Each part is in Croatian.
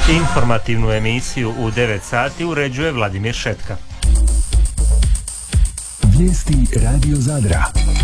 Informativnu emisiju u 9 sati uređuje Vladimir Šetka. Vijesti Radio Zadra.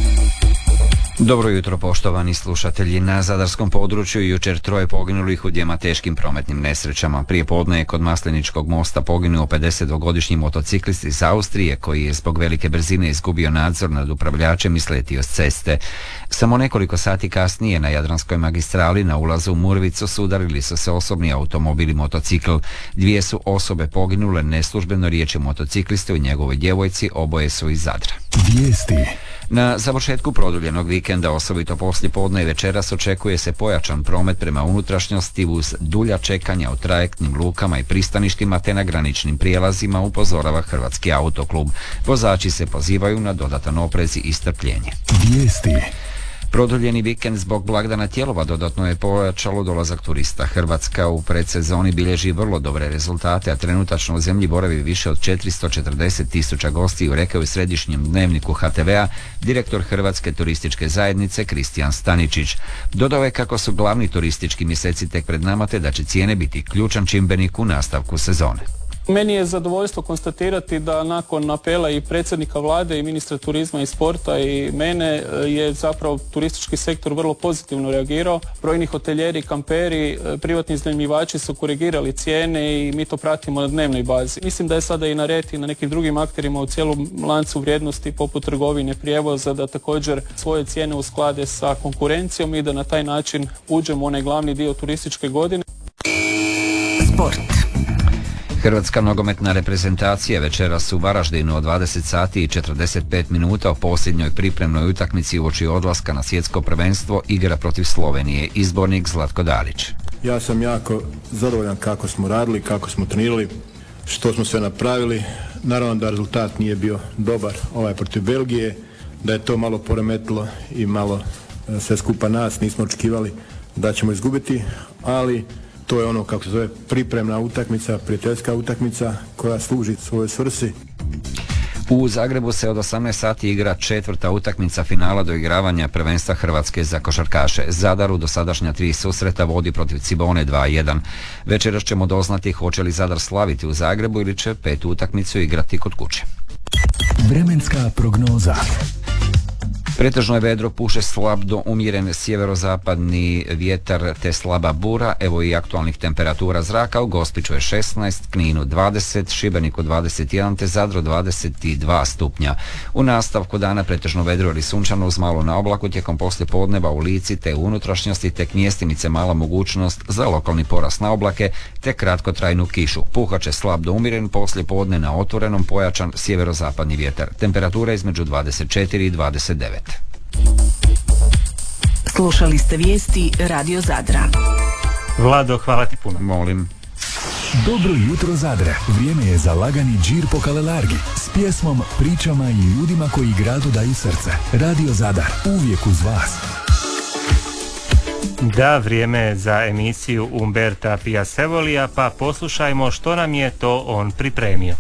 Dobro jutro, poštovani slušatelji. Na zadarskom području jučer 3 poginulih u dvjema teškim prometnim nesrećama. Prije podne je kod Masleničkog mosta poginuo 52-godišnji motociklist iz Austrije koji je zbog velike brzine izgubio nadzor nad upravljačem i sletio s ceste. Samo nekoliko sati kasnije na Jadranskoj magistrali na ulazu u Murvicu sudarili su se osobni automobil i motocikl. 2 su osobe poginule, neslužbeno riječ je o motociklistu i njegovoj djevojci, oboje su iz Zadra. Vijesti. Na završetku produljenog vikenda, osobito poslije podne i večeras, očekuje se pojačan promet prema unutrašnjosti uz dulja čekanja u trajektnim lukama i pristaništima te na graničnim prijelazima, upozorava Hrvatski autoklub. Vozači se pozivaju na dodatan oprez i strpljenje. Vijesti. Produljeni vikend zbog blagdana Tijelova dodatno je pojačalo dolazak turista. Hrvatska u predsezoni bilježi vrlo dobre rezultate, a trenutačno u zemlji boravi više od 440.000 gostiju, rekao je u središnjem dnevniku HTV-a direktor Hrvatske turističke zajednice Kristijan Staničić. Dodao je kako su glavni turistički mjeseci tek pred nama te da će cijene biti ključan čimbenik u nastavku sezone. Meni je zadovoljstvo konstatirati da nakon apela i predsjednika vlade i ministra turizma i sporta i mene je zapravo turistički sektor vrlo pozitivno reagirao. Brojni hotelijeri, kamperi, privatni iznajmljivači su korigirali cijene i mi to pratimo na dnevnoj bazi. Mislim da je sada i na red i na nekim drugim akterima u cijelom lancu vrijednosti poput trgovine, prijevoza da također svoje cijene usklade sa konkurencijom i da na taj način uđemo u onaj glavni dio turističke godine. Sport. Hrvatska nogometna reprezentacija večeras u Varaždinu od 20 sati i 45 minuta u posljednjoj pripremnoj utakmici uoči odlaska na svjetsko prvenstvo igra protiv Slovenije. Izbornik Zlatko Dalić. Ja sam jako zadovoljan kako smo radili, kako smo trenirali, što smo sve napravili. Naravno da rezultat nije bio dobar protiv Belgije, da je to malo poremetilo i malo sve skupa nas, nismo očekivali da ćemo izgubiti, ali to je ono, kako se zove, pripremna utakmica, prijateljska utakmica koja služi svojoj svrsi. U Zagrebu se od 18 sati igra 4. utakmica finala doigravanja prvenstva Hrvatske za košarkaše. Zadar u dosadašnja 3 susreta vodi protiv Cibone 2-1. Večeras ćemo doznati hoće li Zadar slaviti u Zagrebu ili će 5. utakmicu igrati kod kuće. Vremenska prognoza. Pretežno je vedro, puše slab do umjeren sjeverozapadni vjetar te slaba bura. Evo i aktualnih temperatura zraka. U Gospiću je 16, Kninu 20, Šibeniku 21 te Zadru 22 stupnja. U nastavku dana pretežno vedro ili sunčano uz malo na oblaku, tijekom poslije podneva u Lici te u unutrašnjosti tek mjestimice mala mogućnost za lokalni porast na oblake te kratkotrajnu kišu. Puhaće slab do umjeren, poslije podne na otvorenom pojačan sjeverozapadni vjetar. Temperatura između 24 i 29. Slušali ste vijesti Radio Zadra. Vlado, hvala ti puno. Molim. Dobro jutro Zadre. Vrijeme je za lagani džir po Kalelargi s pjesmom, pričama i ljudima koji gradu daju srce. Radio Zadar, uvijek uz vas. Da, vrijeme je za emisiju Umberta Piasevolija, pa poslušajmo što nam je to on pripremio.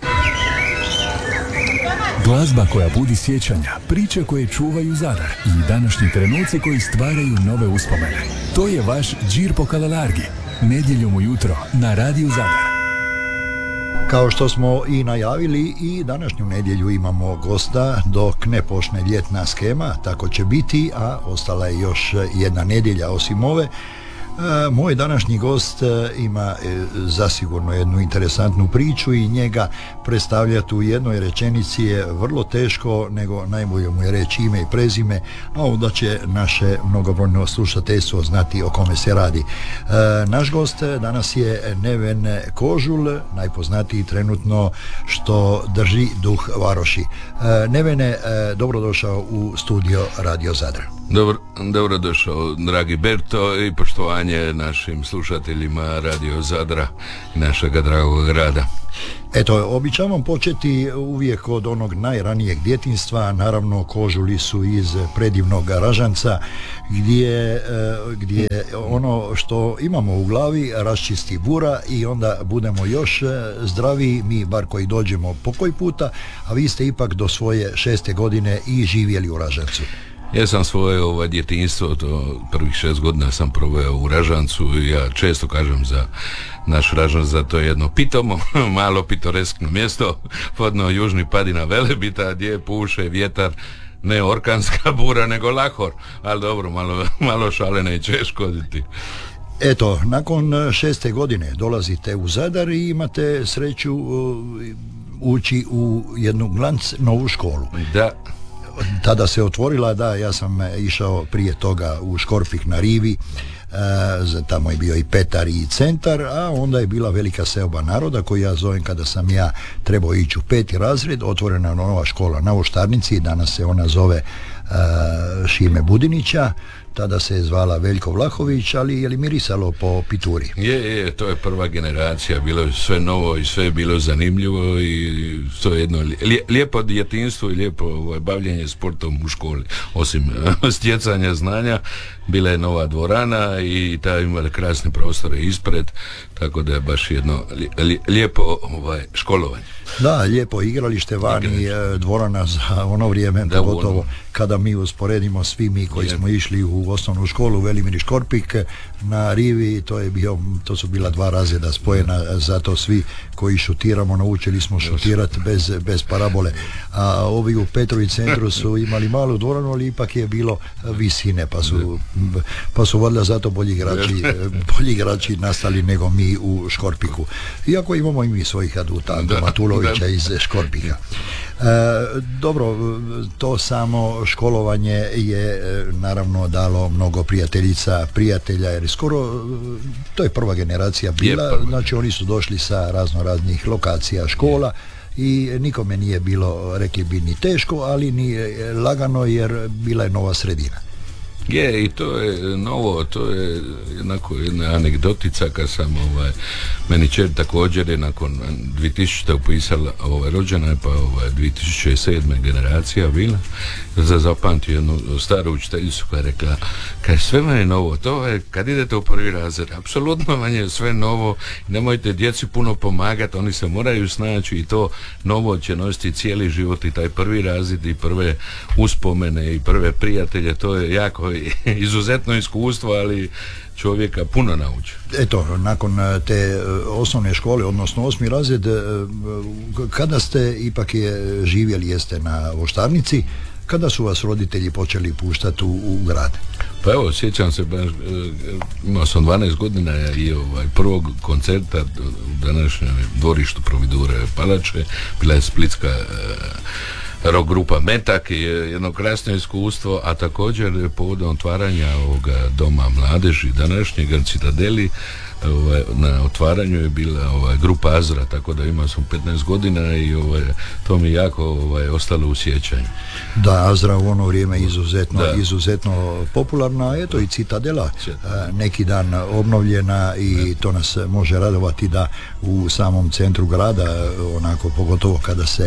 Glazba koja budi sjećanja, priče koje čuvaju Zadar i današnji trenuci koji stvaraju nove uspomene. To je vaš džir po Kalelargi, nedjeljom ujutro na Radiju Zadar. Kao što smo i najavili, i današnju nedjelju imamo gosta dok ne počne ljetna skema, tako će biti, a ostala je još jedna nedjelja osim ove. Moj današnji gost ima zasigurno jednu interesantnu priču i njega predstavljati u jednoj rečenici je vrlo teško, nego najbolje mu je reći ime i prezime, a onda će naše mnogobrojno slušateljstvo znati o kome se radi. Naš gost danas je Neven Kožul, najpoznatiji trenutno što drži duh Varoši. Nevene, dobrodošao u studio Radio Zadra. Dobrodošao, dragi Berto, i poštovanje našim slušateljima Radio Zadra i našega dragog grada. Eto, običavam početi uvijek od onog najranijeg djetinjstva, naravno Kožuli su iz predivnog Ražanca, gdje ono što imamo u glavi raščisti bura i onda budemo još zdraviji, mi bar koji dođemo po koji puta, a vi ste ipak do svoje 6. godine i živjeli u Ražancu. Ja sam svoje djetinjstvo, to prvih 6 godina sam proveo u Ražancu i ja često kažem za naš Ražanac da to je jedno pitomo, malo pitoreskno mjesto, podno južni Padina Velebita gdje puše vjetar, ne orkanska bura nego lahor, ali dobro, malo šale neće škoditi. Eto, nakon 6. godine dolazite u Zadar i imate sreću ući u jednu glanc novu školu. Da. Tada se otvorila, da, ja sam išao prije toga u Škorpik na rivi, tamo je bio i Petar i centar, a onda je bila velika seoba naroda koju ja zovem kada sam ja trebao ići u 5. razred, otvorena je nova škola na Voštarnici, danas se ona zove Šime Budinića, tada se je zvala Veljko Vlahović, ali je li mirisalo po pituri? Je, to je prva generacija, bilo je sve novo i sve je bilo zanimljivo i to je jedno lijepo djetinjstvo i lijepo bavljenje sportom u školi. Osim stjecanja znanja, bila je nova dvorana i ta imala krasne prostore ispred, tako da je baš jedno lijepo školovanje. Da, lijepo igralište vani, dvorana za ono vrijeme, da, pogotovo kada mi usporedimo svi mi koji smo išli u osnovnu školu Velimir i Škorpik na rivi, to su bila 2 razreda spojena, zato svi koji šutiramo naučili smo šutirati bez parabole, a ovi u Petrovi centru su imali malu dvoranu, ali ipak je bilo visine, pa su valjda zato bolji igrači nastali nego mi u Škorpiku, iako imamo i mi svojih aduta, Matulovića iz Škorpika. Dobro, to samo školovanje je naravno dalo mnogo prijatelja, jer skoro to je prva generacija bila, znači oni su došli sa raznih lokacija škola i nikome nije bilo, rekli bi, ni teško, ali ni lagano, jer bila je nova sredina. Je, i to je novo, to je jednako jedna anegdotica kad sam meni čer također je nakon 2000. upisala rođena je, pa 2007. generacija bila, zapamtio jednu staru učiteljicu koja je rekla, kad sve vam je novo, to je kad idete u 1. razred, apsolutno vam je sve novo, nemojte djeci puno pomagati, oni se moraju snaći i to novo će nositi cijeli život, i taj 1. razred i prve uspomene i prve prijatelje, to je jako izuzetno iskustvo, ali čovjeka puno nauči. Eto, nakon te osnovne škole, odnosno 8. razred, kada ste ipak živjeli jeste na Voštarnici, kada su vas roditelji počeli puštati u grad? Pa evo, sjećam se, imao sam 12 godina i prvog koncerta u današnjem dvorištu Providure Palače, bila je splitska rock grupa Metak, je jedno krasno iskustvo, a također povodom otvaranja ovoga doma mladeži današnjeg Citadeli, na otvaranju je bila grupa Azra, tako da imao sam 15 godina i to mi jako ostalo u sjećanju. Da, Azra u ono vrijeme izuzetno popularna, eto i Citadela neki dan obnovljena i to nas može radovati da u samom centru grada, onako pogotovo kada se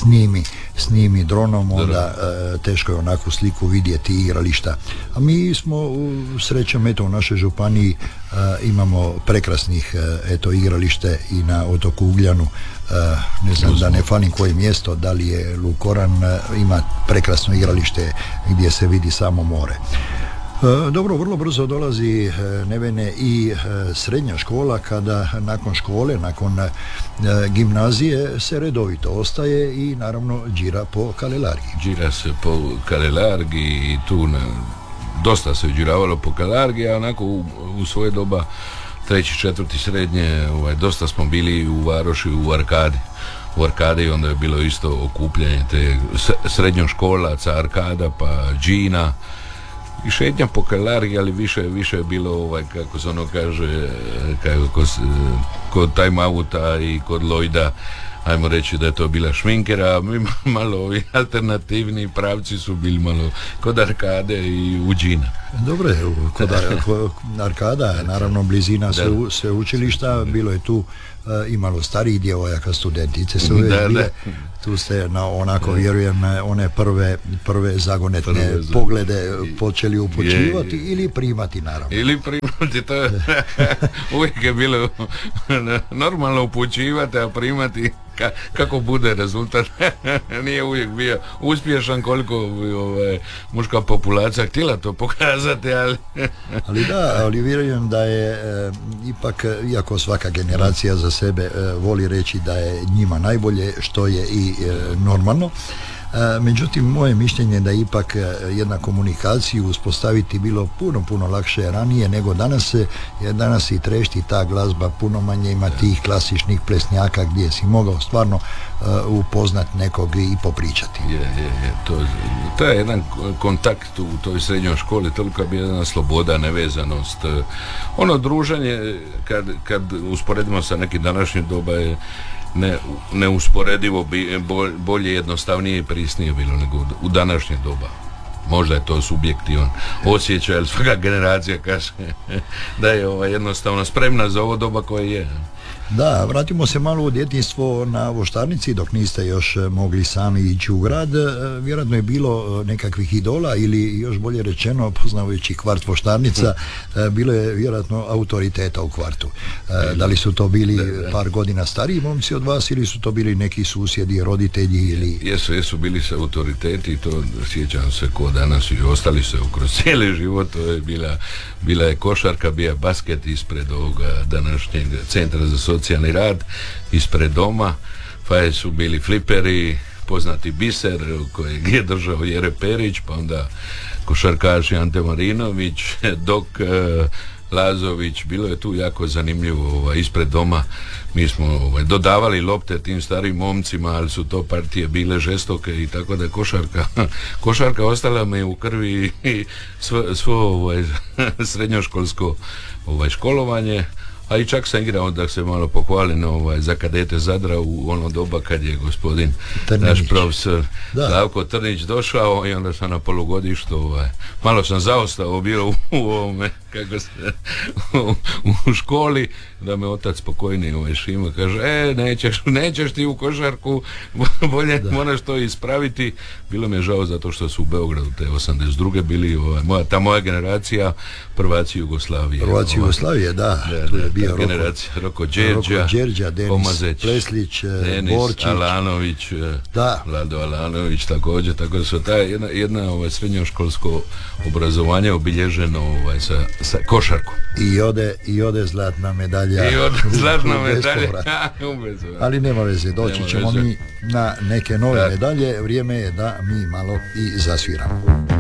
snimi dronom, onda teško je onakvu sliku vidjeti igrališta. A mi smo srećom u našoj županiji imamo prekrasnih igralište i na otoku Ugljanu, ne znam da ne falim koje mjesto, da li je Lukoran, ima prekrasno igralište gdje se vidi samo more. Dobro, vrlo brzo dolazi Nevene i srednja škola, kada nakon škole, nakon gimnazije se redovito ostaje i naravno džira po Kalelargi. Džira se po Kalelargi i tu dosta se džiravalo po Kalelargi, a onako u svoje doba 3., 4. srednje, dosta smo bili u Varoši, u Arkadi, onda je bilo isto okupljanje te srednjoškolaca, Arkada pa džina i šetnja po Kalelargi, ali više je bilo kako se ono kaže, kod time outa i kod Lojda, ajmo reći da je to bila šminkera, malo ovi alternativni pravci su bili malo kod Arkade i u džina. Dobro je, kod Arkada, naravno blizina sveučilišta, bilo je tu imalo starijih djevojaka, studentice su uvijek bile, tu ste onako vjerujem one prve zagonetne poglede počeli upućivati ili primati, naravno. Ili primati, to je uvijek je bilo normalno upućivati, a primati kako bude rezultat nije uvijek bio uspješan koliko muška populacija htjela to pokazati, ali vjerujem da je ipak, iako svaka generacija za sebe voli reći da je njima najbolje, što je i normalno, međutim moje mišljenje je da ipak jedna komunikaciju uspostaviti bilo puno lakše ranije nego danas. Danas i trešti ta glazba, puno manje ima tih klasičnih plesnjaka gdje si mogao stvarno upoznat nekog i popričati. To je jedan kontakt u toj srednjoj školi, toliko bi jedna sloboda, nevezanost, ono druženje kad usporedimo sa nekim današnjim doba je neusporedivo bolje, jednostavnije i prisnije bilo nego u današnje doba. Možda je to subjektivan osjećaj, ali svaka generacija kaže da je jednostavno spremna za ovo doba koje je. Da, vratimo se malo u djetinjstvo na Voštarnici, dok niste još mogli sami ići u grad. Vjerojatno je bilo nekakvih idola ili još bolje rečeno, poznavajući kvart Voštarnica, bilo je vjerojatno autoriteta u kvartu. Da li su to bili par godina stariji momci od vas ili su to bili neki susjedi, roditelji ili... Jesu bili se autoriteti i to sjećam se ko danas i ostali se kroz cijeli život. To je bila je košarka, bio je basket ispred ovoga današnjeg centra za socijalni rad, ispred doma, pa su bili fliperi, poznati biser kojeg je držao Jere Perić, pa onda košarkaši Ante Marinović, Dok Lazović, bilo je tu jako zanimljivo ispred doma. Mi smo dodavali lopte tim starim momcima, ali su to partije bile žestoke i tako da je košarka ostala me u krvi i svo srednjoškolsko školovanje. A i čak sam igrao, da se malo pohvalim, za kadete Zadra u ono doba kad je gospodin naš profesor Slavko Trnić došao i onda sam na polugodištu malo sam zaostao bio u ovome u školi, da me otac pokojni Šima kaže, nećeš ti u košarku, bolje moraš to ispraviti. Bilo mi je žao zato što su u Beogradu te 82. bili moja generacija prvaci Jugoslavije. Prvaci Jugoslavije, tu je bio Roko Đerđa, Denis Pomazeć, Pleslić, Denis Borčić, Alanović, Vlado Alanović, također, tako da su jedna srednjoškolsko obrazovanje obilježeno sa košarkom. I ode zlatna medalja. Ali nema veze, doći ćemo mi na neke nove medalje. Vrijeme je da mi malo i zasviramo.